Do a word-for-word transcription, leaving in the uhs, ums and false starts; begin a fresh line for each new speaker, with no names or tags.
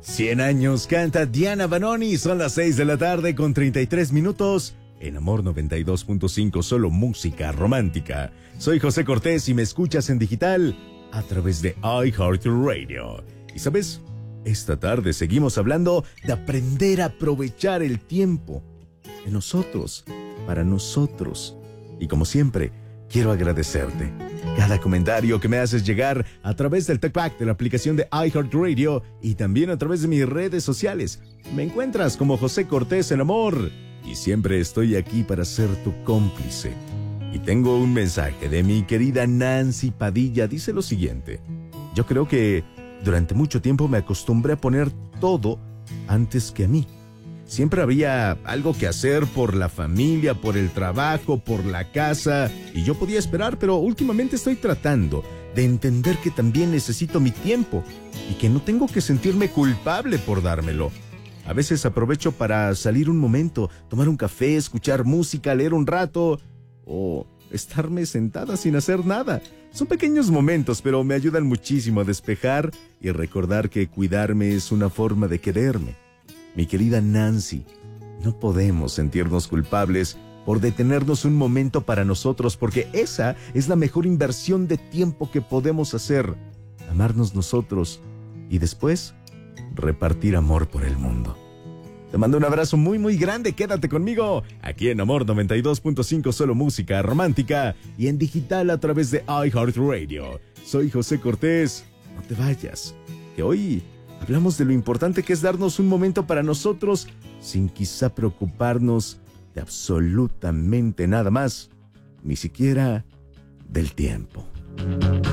cien años canta Diana Vanoni. Son las seis de la tarde con treinta y tres minutos. En Amor noventa y dos punto cinco, solo música romántica. Soy José Cortés y me escuchas en digital a través de iHeartRadio. Y sabes, esta tarde seguimos hablando de aprender a aprovechar el tiempo de nosotros, para nosotros. Y como siempre, quiero agradecerte cada comentario que me haces llegar a través del TalkBack de la aplicación de iHeartRadio y también a través de mis redes sociales. Me encuentras como José Cortés en Amor y siempre estoy aquí para ser tu cómplice. Y tengo un mensaje de mi querida Nancy Padilla. Dice lo siguiente: yo creo que durante mucho tiempo me acostumbré a poner todo antes que a mí. Siempre había algo que hacer por la familia, por el trabajo, por la casa, y yo podía esperar, pero últimamente estoy tratando de entender que también necesito mi tiempo y que no tengo que sentirme culpable por dármelo. A veces aprovecho para salir un momento, tomar un café, escuchar música, leer un rato o estarme sentada sin hacer nada. Son pequeños momentos, pero me ayudan muchísimo a despejar y recordar que cuidarme es una forma de quererme. Mi querida Nancy, no podemos sentirnos culpables por detenernos un momento para nosotros, porque esa es la mejor inversión de tiempo que podemos hacer. Amarnos nosotros y después repartir amor por el mundo. Te mando un abrazo muy muy grande, quédate conmigo aquí en Amor noventa y dos punto cinco, solo música romántica y en digital a través de iHeartRadio. Soy José Cortés, no te vayas, que hoy hablamos de lo importante que es darnos un momento para nosotros sin quizá preocuparnos de absolutamente nada más, ni siquiera del tiempo.